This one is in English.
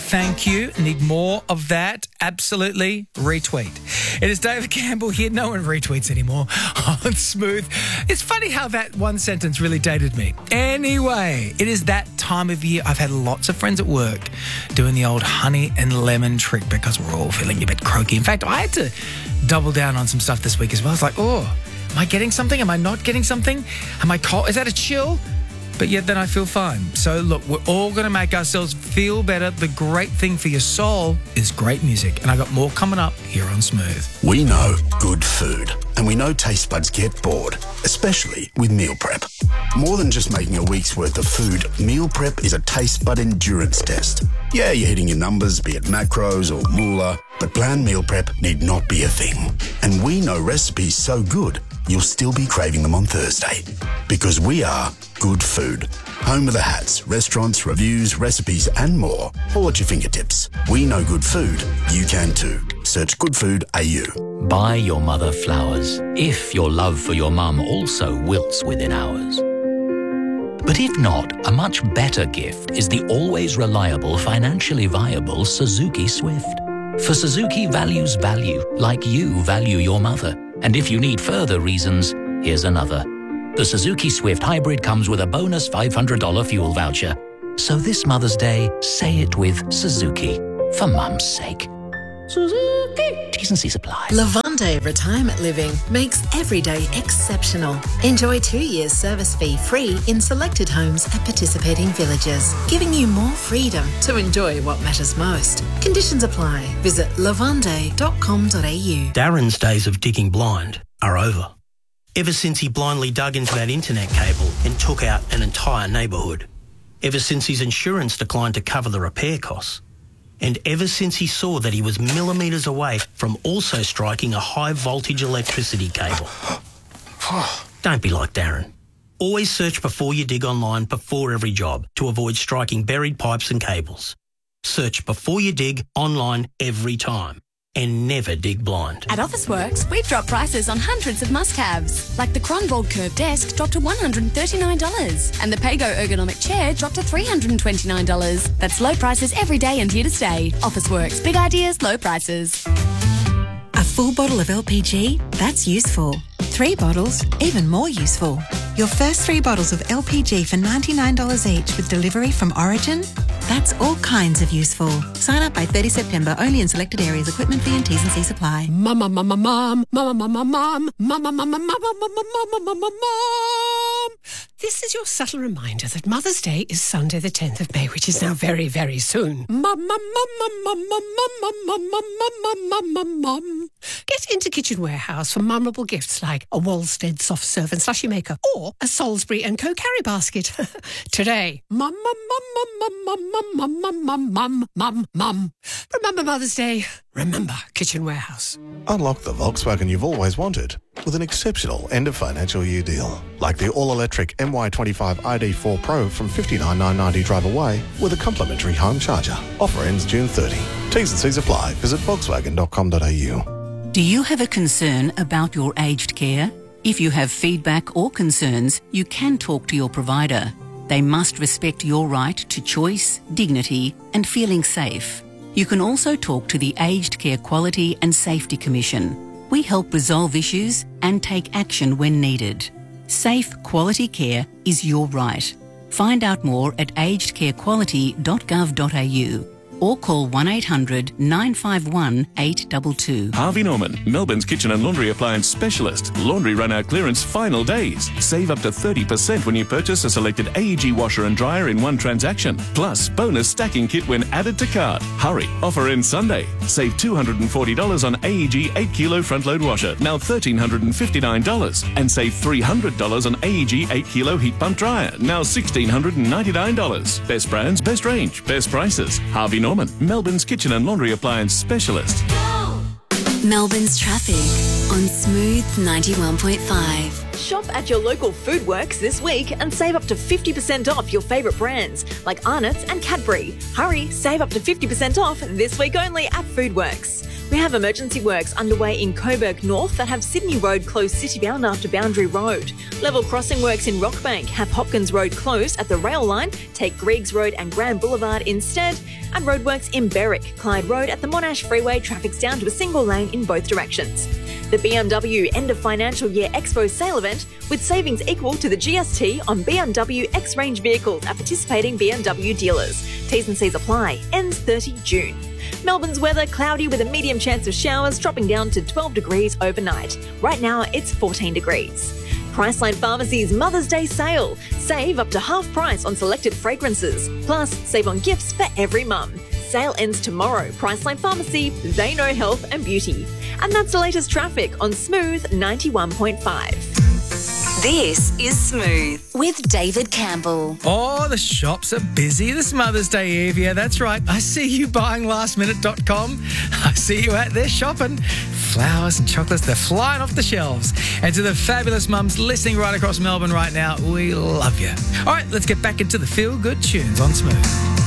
Thank you. Need more of that. Absolutely. Retweet. It is David Campbell here. No one retweets anymore on Smooth. It's funny how that one sentence really dated me. Anyway, it is that time of year. I've had lots of friends at work doing the old honey and lemon trick because we're all feeling a bit croaky. In fact, I had to double down on some stuff this week as well. It's like, oh, am I getting something? Am I not getting something? Am I cold? Is that a chill? But yet then I feel fine. So look, we're all going to make ourselves feel better. The great thing for your soul is great music. And I got more coming up here on Smooth. We know good food. And we know taste buds get bored, especially with meal prep. More than just making a week's worth of food, meal prep is a taste bud endurance test. Yeah, you're hitting your numbers, be it macros or moolah, but bland meal prep need not be a thing. And we know recipes so good, you'll still be craving them on Thursday. Because we are Good Food. Home of the hats, restaurants, reviews, recipes and more. All at your fingertips. We know good food. You can too. Search Good Food AU. Buy your mother flowers if your love for your mum also wilts within hours. But if not, a much better gift is the always reliable, financially viable Suzuki Swift. For Suzuki values value like you value your mother. And if you need further reasons, here's another. The Suzuki Swift Hybrid comes with a bonus $500 fuel voucher. So this Mother's Day, say it with Suzuki. For Mum's sake. Suzuki. T's and C's apply. Lavande Retirement Living makes every day exceptional. Enjoy 2 years service fee free in selected homes at participating villages, giving you more freedom to enjoy what matters most. Conditions apply. Visit lavande.com.au. Darren's days of digging blind are over. Ever since he blindly dug into that internet cable and took out an entire neighbourhood. Ever since his insurance declined to cover the repair costs. And ever since he saw that he was millimetres away from also striking a high-voltage electricity cable. Don't be like Darren. Always search before you dig online before every job to avoid striking buried pipes and cables. Search before you dig online every time. And never dig blind. At Officeworks, we've dropped prices on hundreds of must-haves, like the Cronvold Curve Desk dropped to $139 and the Pago Ergonomic Chair dropped to $329. That's low prices every day and here to stay. Officeworks, big ideas, low prices. A full bottle of LPG? That's useful. 3 bottles? Even more useful. Your first 3 bottles of LPG for $99 each with delivery from Origin? That's all kinds of useful. Sign up by 30 September, only in selected areas. Equipment fee and T's and C's apply. Mama, mama, mom, mama, mama, mom, mama, mama, mama, mama, mama, mama, mom. This is your subtle reminder that Mother's Day is Sunday the 10th of May, which is now very, very soon. Mama, mama, mama, mama, mama, mama, mama, mom. Get into Kitchen Warehouse for memorable gifts like a Walstead soft serve and slushy maker or a Salisbury & Co. carry basket. Today, mama, mama, mama, mama, mama, mama, mum. Remember Mother's Day. Remember Kitchen Warehouse. Unlock the Volkswagen you've always wanted with an exceptional end of financial year deal. Like the all-electric MY25 ID4 Pro from $59,990 drive away with a complimentary home charger. Offer ends June 30. T's and C's apply. Visit volkswagen.com.au. Do you have a concern about your aged care? If you have feedback or concerns, you can talk to your provider. They must respect your right to choice, dignity, and feeling safe. You can also talk to the Aged Care Quality and Safety Commission. We help resolve issues and take action when needed. Safe, quality care is your right. Find out more at agedcarequality.gov.au or call 1-800-951-822. Harvey Norman, Melbourne's kitchen and laundry appliance specialist. Laundry run-out clearance final days. Save up to 30% when you purchase a selected AEG washer and dryer in one transaction. Plus, bonus stacking kit when added to cart. Hurry, offer ends Sunday. Save $240 on AEG 8-kilo front-load washer, now $1,359. And save $300 on AEG 8-kilo heat pump dryer, now $1,699. Best brands, best range, best prices. Harvey Norman, Melbourne's kitchen and laundry appliance specialist. Melbourne's traffic on Smooth 91.5. Shop at your local Foodworks this week and save up to 50% off your favourite brands like Arnott's and Cadbury. Hurry, save up to 50% off this week only at Foodworks. We have emergency works underway in Coburg North that have Sydney Road closed citybound after Boundary Road. Level crossing works in Rockbank have Hopkins Road closed at the rail line, take Griggs Road and Grand Boulevard instead, and roadworks in Berwick, Clyde Road at the Monash Freeway, traffic's down to a single lane in both directions. The BMW End of Financial Year Expo sale event with savings equal to the GST on BMW X-Range vehicles at participating BMW dealers. T's and C's apply. Ends 30 June. Melbourne's weather cloudy with a medium chance of showers, dropping down to 12 degrees overnight. Right now it's 14 degrees. Priceline Pharmacy's Mother's Day sale. Save up to half price on selected fragrances. Plus, save on gifts for every mum. Sale ends tomorrow. Priceline Pharmacy, they know health and beauty. And that's the latest traffic on Smooth 91.5. This is Smooth with David Campbell. Oh, the shops are busy this Mother's Day Eve. Yeah, that's right. I see you buying lastminute.com. I see you out there shopping. Flowers and chocolates, they're flying off the shelves. And to the fabulous mums listening right across Melbourne right now, we love you. All right, let's get back into the feel-good tunes on Smooth.